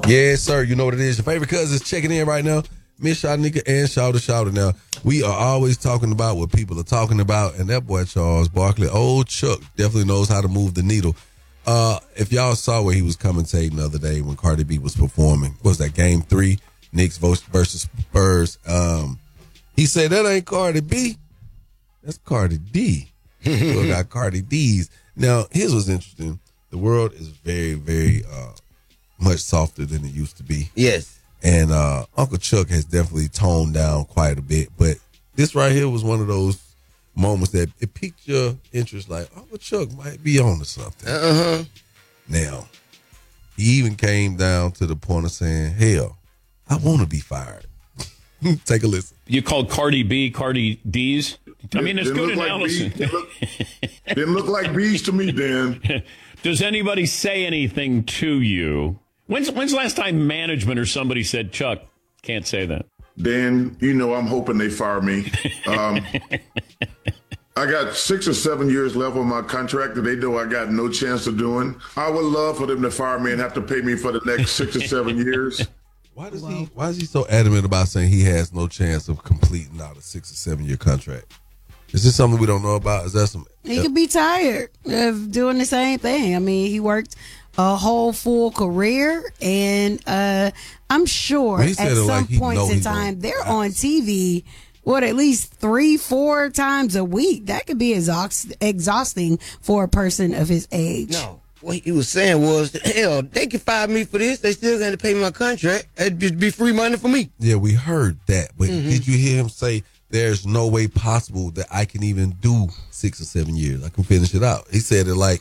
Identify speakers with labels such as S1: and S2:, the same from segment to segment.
S1: Yes, sir. You know what it is. Your favorite cousins checking in right now. Miss Shanika and Shouter. Now, we are always talking about what people are talking about, and that boy Charles Barkley, old Chuck, definitely knows how to move the needle. If y'all saw where he was commentating the other day when Cardi B was performing, what was that, Game 3, Knicks versus Spurs? He said, that ain't Cardi B. That's Cardi D. We got Cardi D's. Now, here's what's interesting. The world is very, very much softer than it used to be.
S2: Yes.
S1: And Uncle Chuck has definitely toned down quite a bit. But this right here was one of those moments that it piqued your interest, like, Uncle Chuck might be on to something.
S2: Uh-huh.
S1: Now, he even came down to the point of saying, hell, I want to be fired. Take a listen.
S3: You called Cardi B Cardi D's? I mean, it's good analysis.
S4: Didn't look like bees to me, Dan.
S3: Does anybody say anything to you? When's the last time management or somebody said, Chuck, can't say that?
S4: Dan, you know I'm hoping they fire me. I got 6 or 7 years left on my contract that they know I got no chance of doing. I would love for them to fire me and have to pay me for the next 6 or 7 years.
S1: Why is he so adamant about saying he has no chance of completing out a 6 or 7 year contract? Is this something we don't know about? Is that some?
S5: He could be tired of doing the same thing. I mean, he worked a whole full career, and I'm sure at some points in time they're on TV. At least 3-4 times a week? That could be exhausting for a person of his age.
S2: No. What he was saying was, hell, they can fire me for this. They still got to pay me my contract. It'd just be free money for me.
S1: Yeah, we heard that. But did you hear him say, there's no way possible that I can even do 6 or 7 years? I can finish it out. He said it like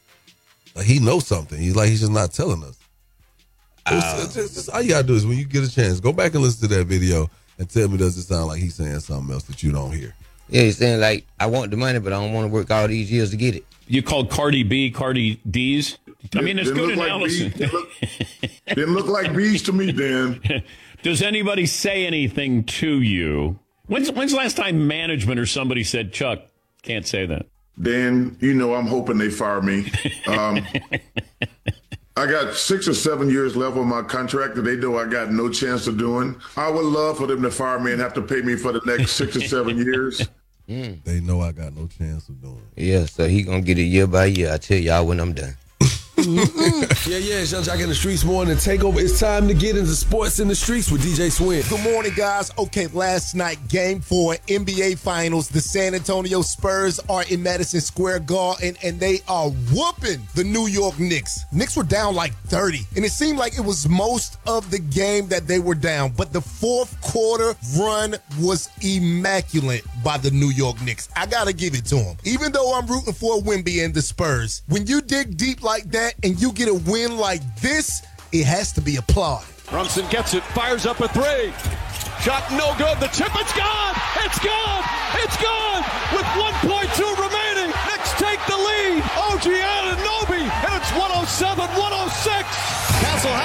S1: he knows something. He's just not telling us. Just all you got to do is when you get a chance, go back and listen to that video and tell me, does it sound like he's saying something else that you don't hear?
S2: Yeah, he's saying like, I want the money, but I don't want to work all these years to get it.
S3: You called Cardi B Cardi D's? I mean, it's good analysis.
S4: Didn't look like bees to me, Dan.
S3: Does anybody say anything to you? When's the last time management or somebody said, Chuck, can't say that?
S4: Dan, you know I'm hoping they fire me. I got 6 or 7 years left on my contract that they know I got no chance of doing. I would love for them to fire me and have to pay me for the next 6 or 7 years.
S1: They know I got no chance of doing it.
S2: Yeah, so he gonna get it year by year. I tell y'all when I'm done.
S6: Yeah, it's Young Jock in the Streets Morning Takeover. It's time to get into sports in the streets with DJ Swin.
S7: Good morning, guys. Okay, last night, Game 4, NBA Finals. The San Antonio Spurs are in Madison Square Garden, and they are whooping the New York Knicks. Knicks were down like 30, and it seemed like it was most of the game that they were down. But the fourth quarter run was immaculate by the New York Knicks. I got to give it to them. Even though I'm rooting for Wemby and the Spurs, when you dig deep like that and you get a win like this, it has to be applauded.
S8: Brunson gets it, fires up a three. Shot no good. The tip, it's gone. It's gone. It's gone. With